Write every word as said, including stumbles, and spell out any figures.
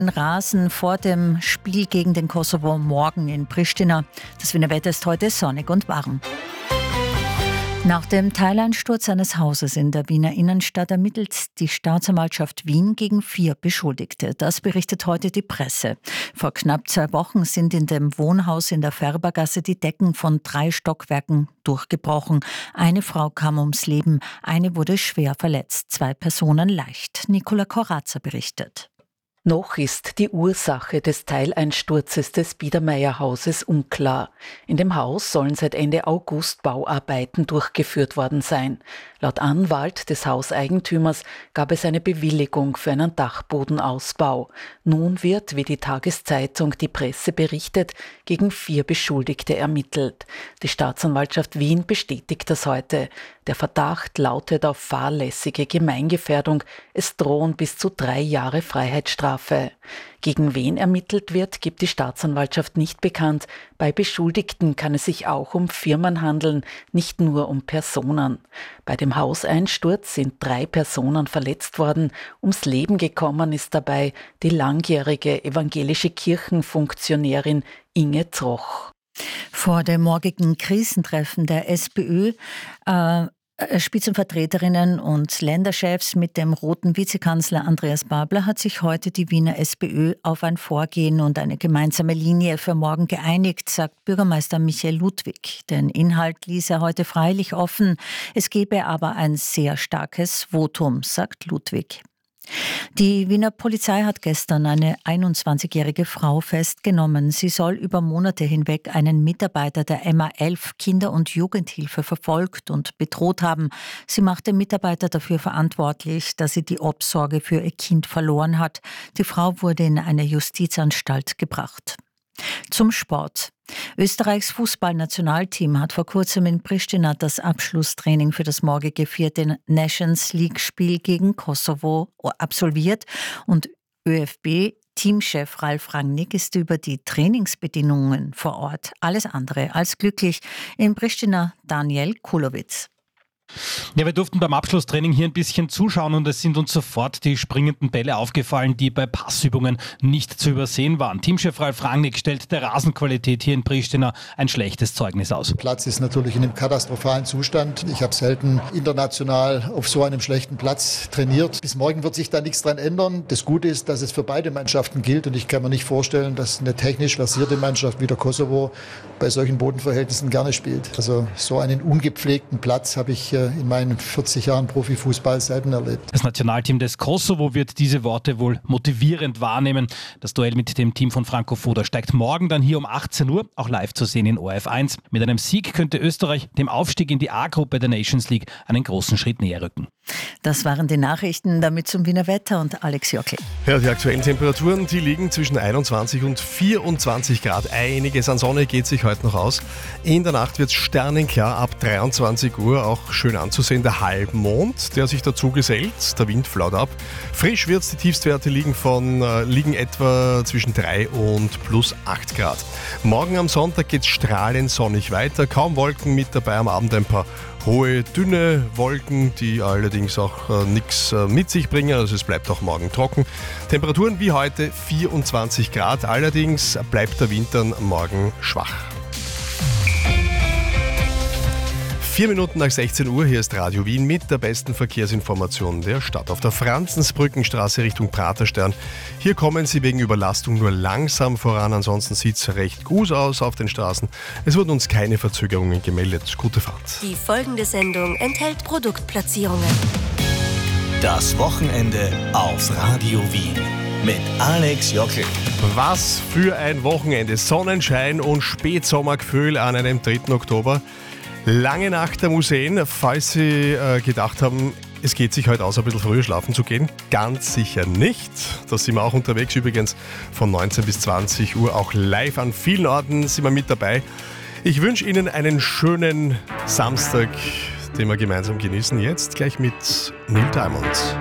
Rasen vor dem Spiel gegen den Kosovo morgen in Pristina. Das Wiener Wetter ist heute sonnig und warm. Nach dem Teileinsturz eines Hauses in der Wiener Innenstadt ermittelt die Staatsanwaltschaft Wien gegen vier Beschuldigte. Das berichtet heute die Presse. Vor knapp zwei Wochen sind in dem Wohnhaus in der Färbergasse die Decken von drei Stockwerken durchgebrochen. Eine Frau kam ums Leben, eine wurde schwer verletzt, zwei Personen leicht. Nicola Corazza berichtet. Noch ist die Ursache des Teileinsturzes des Biedermeier-Hauses unklar. In dem Haus sollen seit Ende August Bauarbeiten durchgeführt worden sein. Laut Anwalt des Hauseigentümers gab es eine Bewilligung für einen Dachbodenausbau. Nun wird, wie die Tageszeitung Die Presse berichtet, gegen vier Beschuldigte ermittelt. Die Staatsanwaltschaft Wien bestätigt das heute. Der Verdacht lautet auf fahrlässige Gemeingefährdung. Es drohen bis zu drei Jahre Freiheitsstrafe. Gegen wen ermittelt wird, gibt die Staatsanwaltschaft nicht bekannt. Bei Beschuldigten kann es sich auch um Firmen handeln, nicht nur um Personen. Bei dem Hauseinsturz sind drei Personen verletzt worden. Ums Leben gekommen ist dabei die langjährige evangelische Kirchenfunktionärin Inge Troch. Vor dem morgigen Krisentreffen der SPÖ äh, Spitzenvertreterinnen und Länderchefs mit dem roten Vizekanzler Andreas Babler hat sich heute die Wiener SPÖ auf ein Vorgehen und eine gemeinsame Linie für morgen geeinigt, sagt Bürgermeister Michael Ludwig. Den Inhalt ließ er heute freilich offen. Es gebe aber ein sehr starkes Votum, sagt Ludwig. Die Wiener Polizei hat gestern eine einundzwanzigjährige Frau festgenommen. Sie soll über Monate hinweg einen Mitarbeiter der M A elf Kinder- und Jugendhilfe verfolgt und bedroht haben. Sie macht den Mitarbeiter dafür verantwortlich, dass sie die Obsorge für ihr Kind verloren hat. Die Frau wurde in eine Justizanstalt gebracht. Zum Sport. Österreichs Fußballnationalteam hat vor kurzem in Pristina das Abschlusstraining für das morgige vierte Nations League-Spiel gegen Kosovo absolviert und ÖFB-Teamchef Ralf Rangnick ist über die Trainingsbedingungen vor Ort alles andere als glücklich. In Pristina Daniel Kulowitz. Ja, wir durften beim Abschlusstraining hier ein bisschen zuschauen und es sind uns sofort die springenden Bälle aufgefallen, die bei Passübungen nicht zu übersehen waren. Teamchef Ralf Rangnick stellt der Rasenqualität hier in Pristina ein schlechtes Zeugnis aus. Der Platz ist natürlich in einem katastrophalen Zustand. Ich habe selten international auf so einem schlechten Platz trainiert. Bis morgen wird sich da nichts dran ändern. Das Gute ist, dass es für beide Mannschaften gilt und ich kann mir nicht vorstellen, dass eine technisch versierte Mannschaft wie der Kosovo bei solchen Bodenverhältnissen gerne spielt. Also so einen ungepflegten Platz habe ich in meinen vierzig Jahren Profifußball selten erlebt. Das Nationalteam des Kosovo wird diese Worte wohl motivierend wahrnehmen. Das Duell mit dem Team von Franco Foda steigt morgen dann hier um achtzehn Uhr, auch live zu sehen in O R F eins. Mit einem Sieg könnte Österreich dem Aufstieg in die A-Gruppe der Nations League einen großen Schritt näher rücken. Das waren die Nachrichten, damit zum Wiener Wetter und Alex Jockl. Ja, die aktuellen Temperaturen, die liegen zwischen einundzwanzig und vierundzwanzig Grad. Einiges an Sonne geht sich heute noch aus. In der Nacht wird es sternenklar ab dreiundzwanzig Uhr, auch schön anzusehen, der Halbmond, der sich dazu gesellt. Der Wind flaut ab. Frisch wird es, die Tiefstwerte liegen, von, äh, liegen etwa zwischen drei und plus acht Grad. Morgen am Sonntag geht es strahlend sonnig weiter. Kaum Wolken mit dabei, am Abend ein paar hohe, dünne Wolken, die allerdings auch äh, nichts äh, mit sich bringen. Also es bleibt auch morgen trocken. Temperaturen wie heute vierundzwanzig Grad. Allerdings bleibt der Wind dann morgen schwach. Vier Minuten nach sechzehn Uhr, hier ist Radio Wien mit der besten Verkehrsinformation der Stadt. Auf der Franzensbrückenstraße Richtung Praterstern. Hier kommen Sie wegen Überlastung nur langsam voran, ansonsten sieht es recht gut aus auf den Straßen. Es wurden uns keine Verzögerungen gemeldet. Gute Fahrt. Die folgende Sendung enthält Produktplatzierungen. Das Wochenende auf Radio Wien mit Alex Jockl. Was für ein Wochenende. Sonnenschein und Spätsommergefühl an einem dritten Oktober. Lange Nacht der Museen, falls Sie äh, gedacht haben, es geht sich heute aus, ein bisschen früher schlafen zu gehen. Ganz sicher nicht. Da sind wir auch unterwegs, übrigens von neunzehn bis zwanzig Uhr, auch live an vielen Orten sind wir mit dabei. Ich wünsche Ihnen einen schönen Samstag, den wir gemeinsam genießen. Jetzt gleich mit Neil Diamond.